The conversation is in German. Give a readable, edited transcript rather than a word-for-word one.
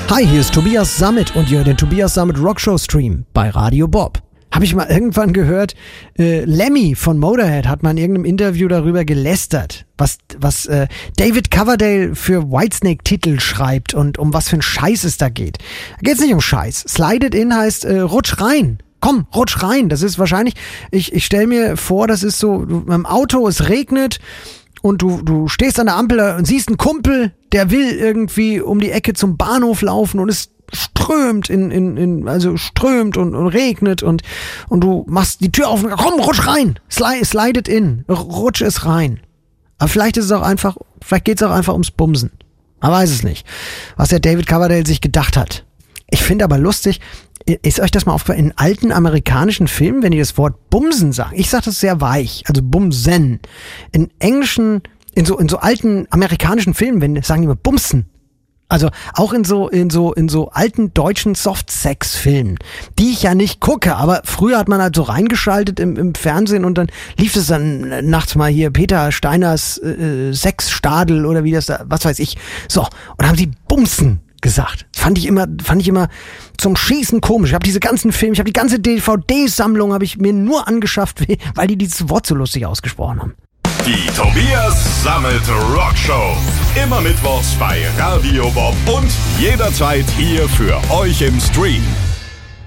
Hi, hier ist Tobias Sammet und ihr hört den Tobias Sammet Rockshow Stream bei Radio Bob. Habe ich mal irgendwann gehört, Lemmy von Motorhead hat mal in irgendeinem Interview darüber gelästert, was David Coverdale für Whitesnake-Titel schreibt und um was für ein Scheiß es da geht. Da geht's nicht um Scheiß. Slide It In heißt rutsch rein. Komm, rutsch rein. Das ist wahrscheinlich, ich stelle mir vor, das ist so, im Auto, es regnet und du stehst an der Ampel und siehst einen Kumpel, der will irgendwie um die Ecke zum Bahnhof laufen und es strömt strömt und regnet und du machst die Tür auf und komm, rutsch rein. Slide it in. Rutsch es rein. Aber vielleicht geht's auch einfach ums Bumsen. Man weiß es nicht. Was der David Coverdale sich gedacht hat. Ich finde aber lustig, ist euch das mal aufgefallen, in alten amerikanischen Filmen, wenn die das Wort Bumsen sagen, ich sage das sehr weich, also Bumsen. In englischen, in so alten amerikanischen Filmen, sagen die immer Bumsen. Also auch in so alten deutschen Soft-Sex-Filmen, die ich ja nicht gucke, aber früher hat man halt so reingeschaltet im Fernsehen und dann lief es dann nachts mal hier Peter Steiners Sexstadel oder wie das da, was weiß ich. So, und haben sie Bumsen gesagt. Fand ich immer zum Schießen komisch. Ich habe diese ganzen Filme, ich habe die ganze DVD-Sammlung habe ich mir nur angeschafft, weil die dieses Wort so lustig ausgesprochen haben. Die Tobias Sammet Rockshow. Immer mittwochs bei Radio Bob und jederzeit hier für euch im Stream.